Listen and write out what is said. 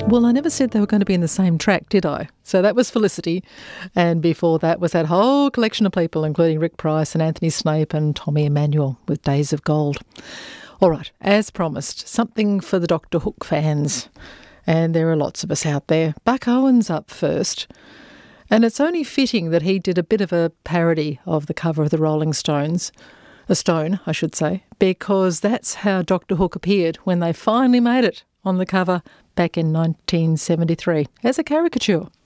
Well, I never said they were going to be in the same track, did I? So that was Felicity. And before that was that whole collection of people, including Rick Price and Anthony Snape and Tommy Emmanuel with Days of Gold. All right, as promised, something for the Doctor Hook fans. And there are lots of us out there. Buck Owens up first. And it's only fitting that he did a bit of a parody of the cover of the Rolling Stones. A stone, I should say, because that's how Doctor Hook appeared when they finally made it on the cover back in 1973 as a caricature.